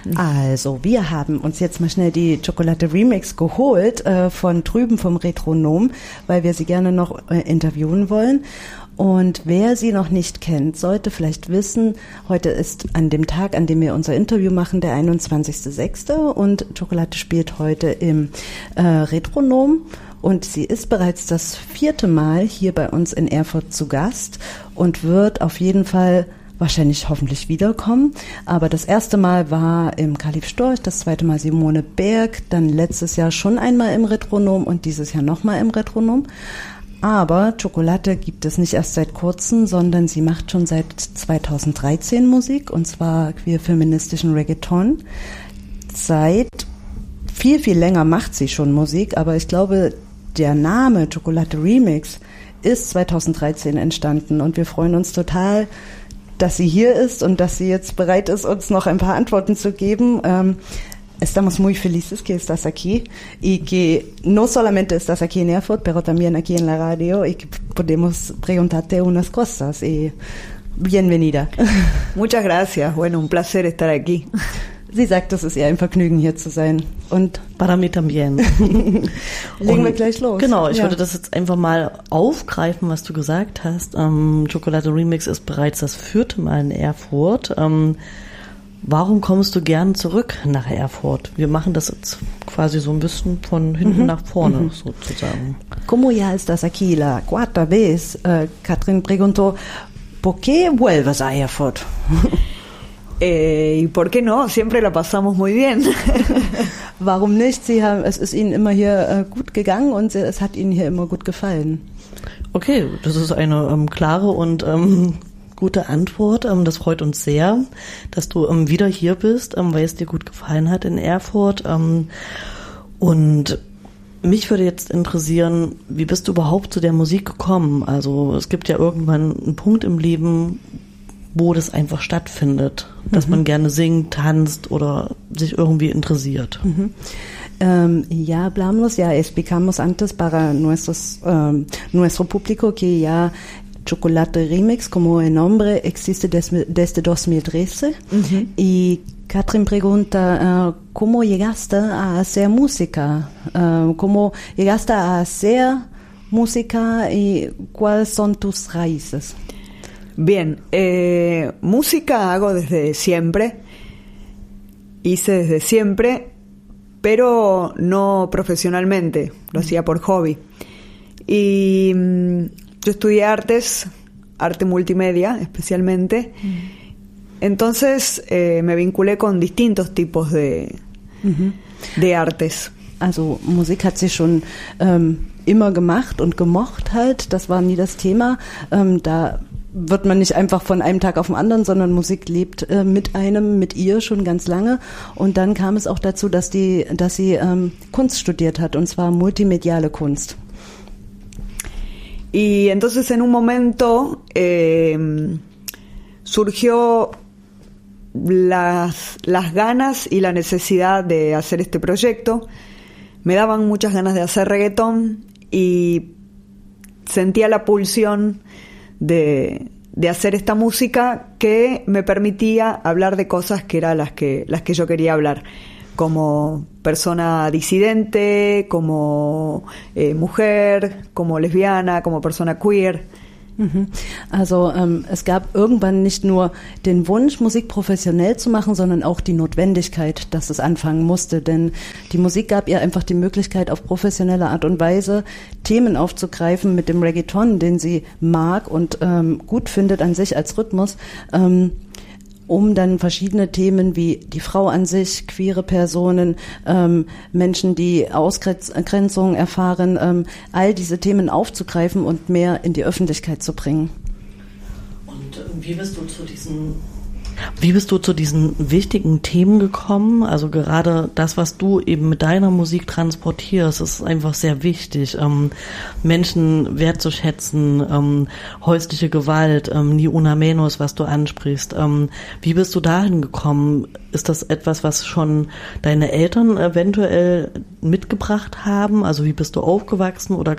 Also, wir haben uns jetzt mal schnell die Chocolate Remix geholt von drüben vom Retronom, weil wir sie gerne noch interviewen wollen. Und wer sie noch nicht kennt, sollte vielleicht wissen, heute ist an dem Tag, an dem wir unser Interview machen, der 21.06. und Chocolate spielt heute im Retronom. Und sie ist bereits das 4. Mal hier bei uns in Erfurt zu Gast und wird auf jeden Fall wahrscheinlich hoffentlich wiederkommen. Aber das erste Mal war im Kalif Storch, das zweite Mal Simone Berg, dann letztes Jahr schon einmal im Retronom und dieses Jahr nochmal im Retronom. Aber Chocolate gibt es nicht erst seit kurzem, sondern sie macht schon seit 2013 Musik, und zwar queer-feministischen Reggaeton. Seit viel, viel länger macht sie schon Musik, aber ich glaube, der Name Chocolate Remix ist 2013 entstanden und wir freuen uns total, dass sie hier ist und dass sie jetzt bereit ist, uns noch ein paar Antworten zu geben. Estamos muy felices que estás aquí y que no solamente estás aquí en Erfurt, pero también aquí en la radio y que podemos preguntarte unas cosas. Y bienvenida. Muchas gracias. Bueno, un placer estar aquí. Sie sagt, es ist ihr ein Vergnügen, hier zu sein. Und para mí también. Legen wir gleich los. Genau, ich würde das jetzt einfach mal aufgreifen, was du gesagt hast. Chocolate Remix ist bereits das 4. Mal in Erfurt. Warum kommst du gern zurück nach Erfurt? Wir machen das jetzt quasi so ein bisschen von hinten nach vorne, sozusagen. Como ya estás aquí la 4ª vez, Katrin preguntó, ¿por qué vuelves a Erfurt? ¿Y por qué no? Siempre la pasamos muy bien. Warum nicht? Es ist Ihnen immer hier gut gegangen und es hat Ihnen hier immer gut gefallen. Okay, das ist eine klare und gute Antwort. Das freut uns sehr, dass du wieder hier bist, weil es dir gut gefallen hat in Erfurt. Und mich würde jetzt interessieren, wie bist du überhaupt zu der Musik gekommen? Also es gibt ja irgendwann einen Punkt im Leben, wo das einfach stattfindet, dass man gerne singt, tanzt oder sich irgendwie interessiert. Ya hablamos, ya explicamos antes para nuestro público que ya Chocolate Remix, como el nombre, existe desde 2013. Y Katrin pregunta, ¿cómo llegaste a hacer música? ¿Cómo llegaste a hacer música y cuáles son tus raíces? Bien, música hago desde siempre, hice desde siempre, pero no profesionalmente, lo hacía por hobby. Y yo estudié arte multimedia especialmente, entonces me vinculé con distintos tipos de artes. Also Musik hat sie schon immer gemacht und gemocht halt, das war nie das Thema, da wird man nicht einfach von einem Tag auf den anderen, sondern Musik lebt mit ihr schon ganz lange. Und dann kam es auch dazu, dass sie Kunst studiert hat, und zwar multimediale Kunst. Y entonces en un momento surgió las ganas y la necesidad de hacer este proyecto. Me daban muchas ganas de hacer reggaetón y sentía la pulsión de hacer esta música que me permitía hablar de cosas que eran las que yo quería hablar, como persona disidente, como mujer, como lesbiana, como persona queer. Also es gab irgendwann nicht nur den Wunsch, Musik professionell zu machen, sondern auch die Notwendigkeit, dass es anfangen musste. Denn die Musik gab ihr einfach die Möglichkeit, auf professionelle Art und Weise Themen aufzugreifen mit dem Reggaeton, den sie mag und gut findet an sich als Rhythmus, um dann verschiedene Themen wie die Frau an sich, queere Personen, Menschen, die Ausgrenzung erfahren, all diese Themen aufzugreifen und mehr in die Öffentlichkeit zu bringen. Und wie bist du zu diesen wichtigen Themen gekommen? Also gerade das, was du eben mit deiner Musik transportierst, ist einfach sehr wichtig. Menschen wertzuschätzen, häusliche Gewalt, ni una menos, was du ansprichst. Wie bist du dahin gekommen? Ist das etwas, was schon deine Eltern eventuell mitgebracht haben? Also wie bist du aufgewachsen oder